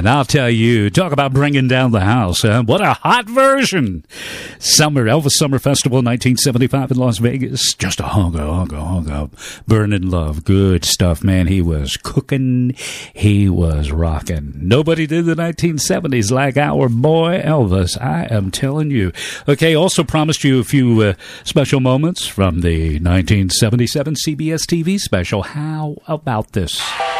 man, I'll tell you, talk about bringing down the house. What a hot version. Elvis Summer Festival 1975 in Las Vegas. Just a hugger. Burning Love. Good stuff, man. He was cooking. He was rocking. Nobody did the 1970s like our boy Elvis. I am telling you. Okay, also promised you a few special moments from the 1977 CBS TV special. How about this?